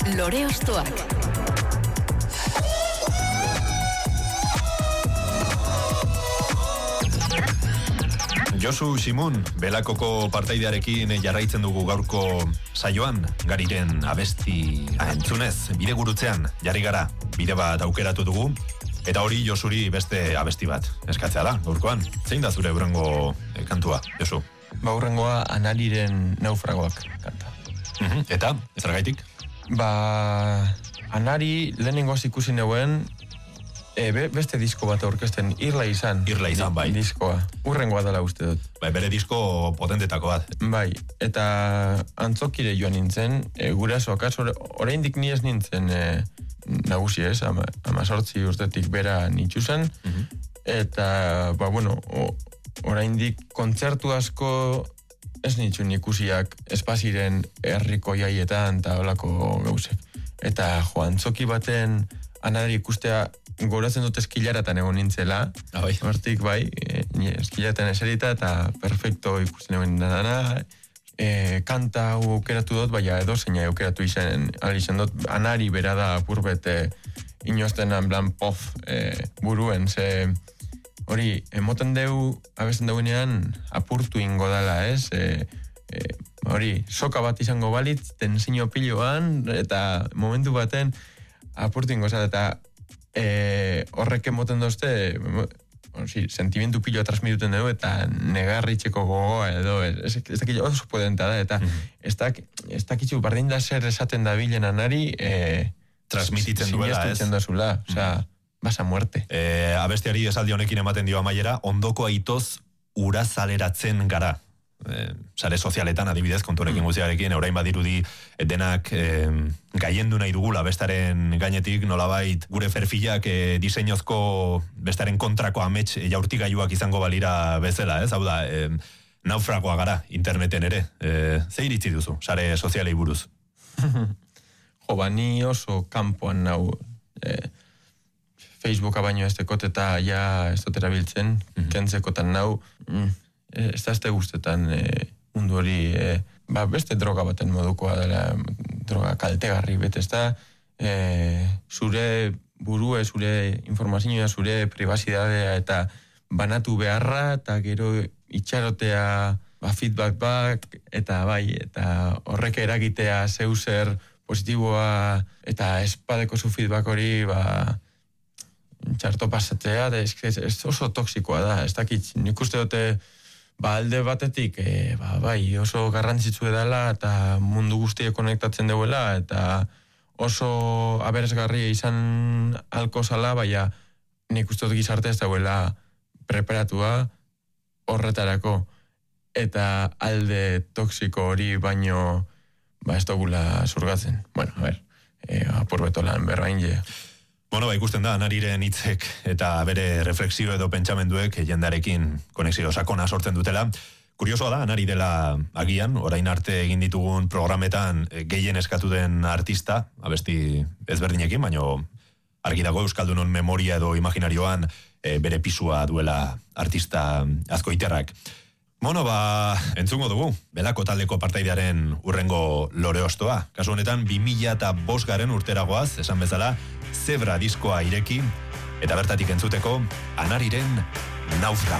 Lore Ostoak. Josu Simun, Belakoko partaidearekin jarraitzen dugu gaurko saioan, Gariren abesti entzunez, bide gurutzean jarri gara, bide bat aukeratu dugu, eta hori Josuri beste abesti bat eskatzea da, gaurkoan. Zein da zure hurrengo kantua, Josu? Hurrengoa Anariren Naufragoak kanta. Eta, zergaitik? Anari lehenengoz ikusi neuen, beste disko bat aurkezten, Irla izan, bai. Diskoa. Hurrengoa dela uste dut. Bere disko potentetako bat. Bai, eta antzokire joan nintzen, gurasoak, oraindik ni ez nintzen nagusi ez, 18 urtetik bera nitxuzen, eta, oraindik kontzertu asko ez nitxun ikusiak espaziren herriko jaietan eta olako gauzek. Eta antzoki baten Anari ikustea goratzen dut eskilaratan egon nintzela. Hortik eskilaratan eserita eta perfecto ikusten egon dana. Kanta hau aukeratu dut, edo zeina aukeratu izan dut. Anari bera da apurbete inozten plan pof buruen, ze hori, emoten deu, abesten dauenean apurtu ingo dala, ez? Hori, soka bat izango balitz, tensio piloan, eta momentu baten apurtu ingo zara, eta horrek emoten dozte, sentimentu piloa transmituten dugu, eta negarritxeko gogoa, edo, ez dakit oso potenta da, eta ez dakitzu bardin da zer esaten da bilen Anari, transmititzen duela, ez? Osea, basa muerte. Abestiari esaldi honekin ematen dio amaiera, ondoko aitoz urazaleratzen gara. Sare sozialetan adibidez konturekin guztiarekin, orain badirudi denak gaiendu nahi dugula bestaren gainetik, nolabait gure perfilak diseinozko bestaren kontrako amets jaurtigailuak izango balira bezala, ez? Hau da, naufragoa gara interneten ere. Ze iritzi duzu, sare sozialei buruz? Ni oso kanpoan nau Facebooka baino ez dekot eta ja ez dut erabiltzen, kentzekotan nau, ez da guztetan mundu hori, beste droga baten modukoa dela, droga kaltegarri bete, ez da, zure burue, zure informazioa, zure privacidadea eta banatu beharra, eta gero itxarotea feedback bat, eta horrek eragitea zeuser positiboa, eta espadeko zu feedback hori, txarto pasatzea, ez oso toksikoa da, ez dakit, nik uste dute, alde batetik, oso garrantzitsu edala, eta mundu guztia konektatzen duela, eta oso aberesgarria izan alko zala, nik uste dut gizarte ez dauela preparatua horretarako, eta alde toksiko hori baino, ez dugula zurgatzen. Apurbetolan berbain je. Ikusten da, Anariren hitzek eta bere refleksio edo pentsamenduek jendarekin konexio sakona sortzen dutela. Kuriosoa da, Anari dela agian, orain arte egin ditugun programetan gehien eskatu den artista, abesti ezberdinekin, baino argi dago Euskaldunon memoria edo imaginarioan bere pisua duela artista azkoiterrak. Entzungo dugu, Belako taldeko partaidearen hurrengo Lore Ostoa. Kasu honetan, 2005 urteragoaz, esan bezala, Zebra diskoa ireki, eta bertatik entzuteko, Anariren Naufragoak.